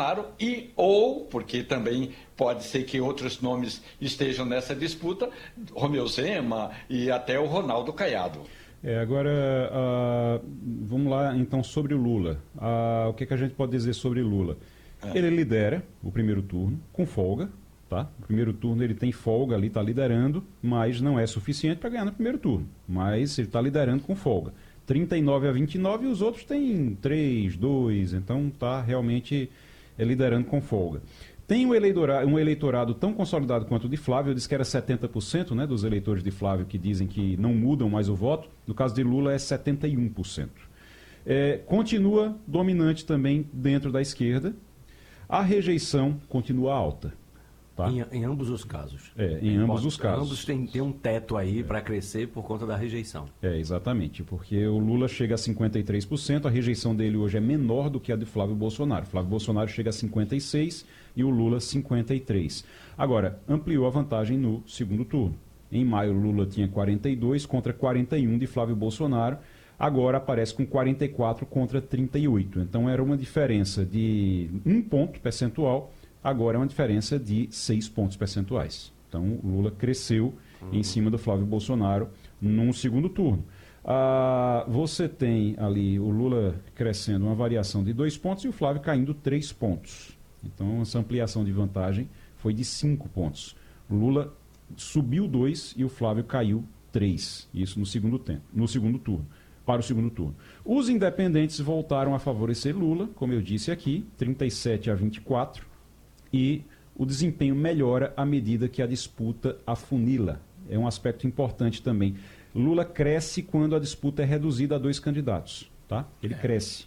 Bolsonaro ou, porque também pode ser que outros nomes estejam nessa disputa, Romeu Zema e até o Ronaldo Caiado. Agora, vamos lá então sobre o Lula. O que a gente pode dizer sobre Lula? Ele lidera o primeiro turno com folga, tá? O primeiro turno ele tem folga ali, está liderando, mas não é suficiente para ganhar no primeiro turno. Mas ele está liderando com folga. 39-29 e os outros têm 3, 2, então está realmente liderando com folga. Tem um eleitorado tão consolidado quanto o de Flávio, eu disse que era 70%, né, dos eleitores de Flávio que dizem que não mudam mais o voto, no caso de Lula é 71%. Continua dominante também dentro da esquerda, a rejeição continua alta. Tá? Em ambos os casos. Em ambos os casos. Ambos tem um teto aí para crescer por conta da rejeição. Exatamente, porque o Lula chega a 53%, a rejeição dele hoje é menor do que a de Flávio Bolsonaro. Flávio Bolsonaro chega a 56% e o Lula 53%. Agora, ampliou a vantagem no segundo turno. Em maio, Lula tinha 42 contra 41 de Flávio Bolsonaro. Agora aparece com 44 contra 38. Então era uma diferença de 1 ponto percentual. Agora é uma diferença de 6 pontos percentuais. Então, o Lula cresceu em cima do Flávio Bolsonaro num segundo turno. Você tem ali o Lula crescendo uma variação de 2 pontos e o Flávio caindo 3 pontos. Então, essa ampliação de vantagem foi de 5 pontos. O Lula subiu 2 e o Flávio caiu 3. Isso no segundo turno. Para o segundo turno. Os independentes voltaram a favorecer Lula, como eu disse aqui, 37-24. E o desempenho melhora à medida que a disputa afunila. É um aspecto importante também. Lula cresce quando a disputa é reduzida a 2 candidatos. Tá? Ele cresce.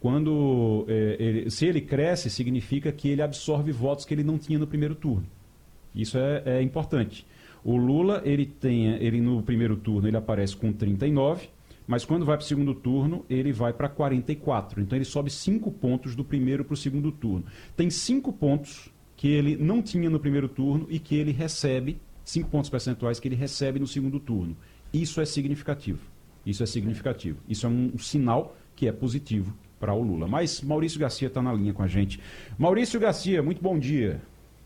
Se ele cresce, significa que ele absorve votos que ele não tinha no primeiro turno. Isso é importante. O Lula, ele no primeiro turno ele aparece com 39, mas quando vai para o segundo turno, ele vai para 44. Então ele sobe 5 pontos do primeiro para o segundo turno. Tem 5 pontos que ele não tinha no primeiro turno e que ele recebe, 5 pontos percentuais que ele recebe no segundo turno. Isso é significativo. Isso é um sinal que é positivo para o Lula. Mas Maurício Garcia está na linha com a gente. Maurício Garcia, muito bom dia.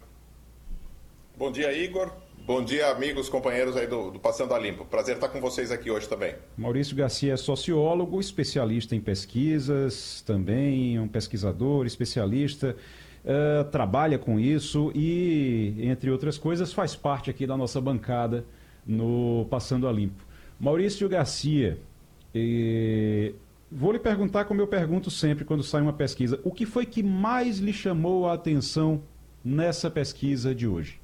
Bom dia, Igor. Bom dia, amigos, companheiros aí do Passando a Limpo. Prazer estar com vocês aqui hoje também. Maurício Garcia é sociólogo, especialista em pesquisas, também um pesquisador, especialista, trabalha com isso e, entre outras coisas, faz parte aqui da nossa bancada no Passando a Limpo. Maurício Garcia, vou lhe perguntar como eu pergunto sempre quando sai uma pesquisa, o que foi que mais lhe chamou a atenção nessa pesquisa de hoje?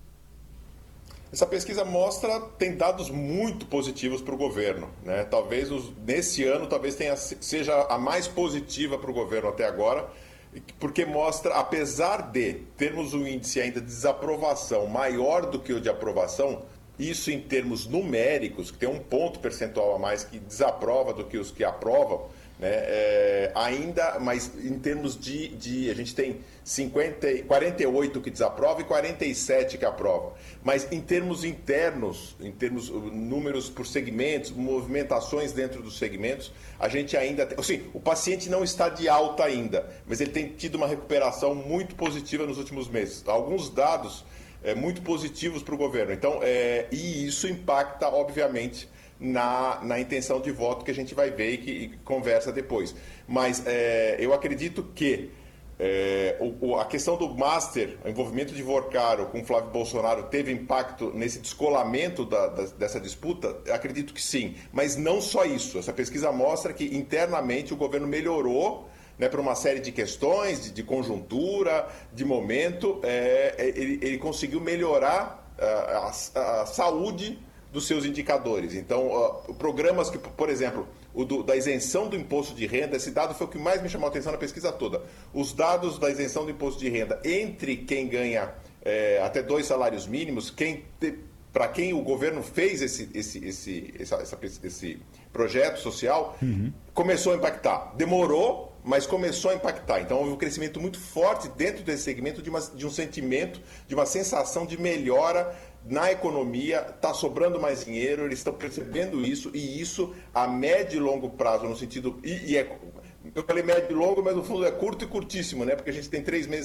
Essa pesquisa tem dados muito positivos para o governo, né? Talvez nesse ano seja a mais positiva para o governo até agora, porque mostra, apesar de termos um índice ainda de desaprovação maior do que o de aprovação, isso em termos numéricos, que tem 1 ponto percentual a mais que desaprova do que os que aprovam, né? Mas em termos a gente tem 48 que desaprova e 47 que aprova. Mas em termos internos, números por segmentos, movimentações dentro dos segmentos, a gente ainda tem, assim, o paciente não está de alta ainda, mas ele tem tido uma recuperação muito positiva nos últimos meses. Alguns dados muito positivos para o governo. Então, e isso impacta, obviamente, na intenção de voto que a gente vai ver e conversa depois. Mas eu acredito que a questão do Master, o envolvimento de Vorcaro com Flávio Bolsonaro teve impacto nesse descolamento dessa disputa? Acredito que sim, mas não só isso. Essa pesquisa mostra que internamente o governo melhorou, né, para uma série de questões, de conjuntura, de momento, ele conseguiu melhorar a saúde dos seus indicadores. Então, programas que, por exemplo, da isenção do imposto de renda, esse dado foi o que mais me chamou a atenção na pesquisa toda. Os dados da isenção do imposto de renda entre quem ganha até 2 salários mínimos, para quem o governo fez esse projeto social, começou a impactar. Demorou, mas começou a impactar. Então houve um crescimento muito forte dentro desse segmento de um sentimento, de uma sensação de melhora na economia, está sobrando mais dinheiro, eles estão percebendo isso, e isso a médio e longo prazo, no sentido, Eu falei médio e longo, mas no fundo é curto e curtíssimo, né? Porque a gente tem 3 meses